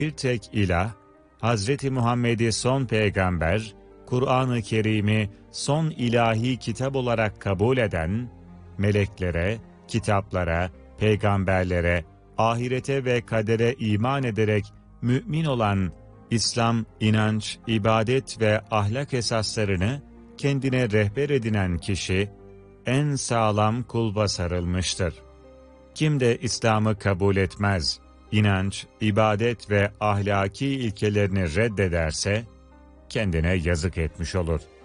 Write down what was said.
Bir tek ilah, Hazreti Muhammed'i son peygamber, Kur'an-ı Kerim'i son ilahi kitap olarak kabul eden, meleklere, kitaplara, peygamberlere, ahirete ve kadere iman ederek mümin olan İslam, inanç, ibadet ve ahlak esaslarını kendine rehber edinen kişi, en sağlam kulba sarılmıştır. Kim de İslam'ı kabul etmez, inanç, ibadet ve ahlaki ilkelerini reddederse, kendine yazık etmiş olur.